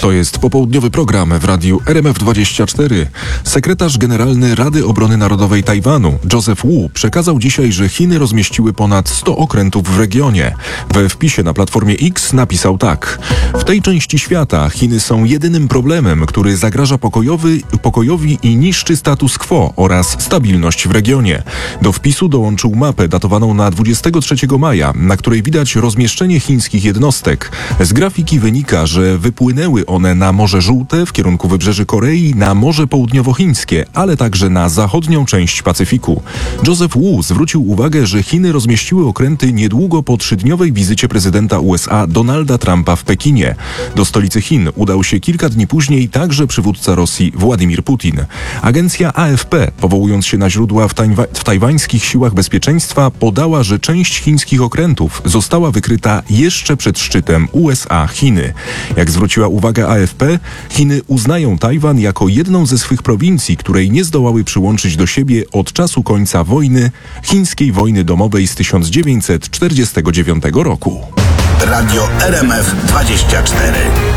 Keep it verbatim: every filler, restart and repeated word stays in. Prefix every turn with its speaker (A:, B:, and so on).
A: To jest popołudniowy program w radiu R M F dwadzieścia cztery. Sekretarz generalny Rady Obrony Narodowej Tajwanu, Joseph Wu, przekazał dzisiaj, że Chiny rozmieściły ponad sto okrętów w regionie. We wpisie na platformie X napisał tak. W tej części świata Chiny są jedynym problemem, który zagraża pokojowy, pokojowi i niszczy status quo oraz stabilność w regionie. Do wpisu dołączył mapę datowaną na dwudziestego trzeciego maja, na której widać rozmieszczenie chińskich jednostek. Z grafiki wynika, że wypłynęły one na Morze Żółte w kierunku wybrzeży Korei, na Morze Południowochińskie, ale także na zachodnią część Pacyfiku. Joseph Wu zwrócił uwagę, że Chiny rozmieściły okręty niedługo po trzydniowej wizycie prezydenta U S A Donalda Trumpa w Pekinie. Do stolicy Chin udał się kilka dni później także przywódca Rosji Władimir Putin. Agencja A F P, powołując się na źródła w, tajwa- w tajwańskich siłach bezpieczeństwa, podała, że część chińskich okrętów została wykryta jeszcze przed szczytem U S A-Chiny. Jak zwróciła uwagę A F P, Chiny uznają Tajwan jako jedną ze swych prowincji, której nie zdołały przyłączyć do siebie od czasu końca wojny, chińskiej wojny domowej z tysiąc dziewięćset czterdziestego dziewiątego roku.
B: Radio R M F dwadzieścia cztery.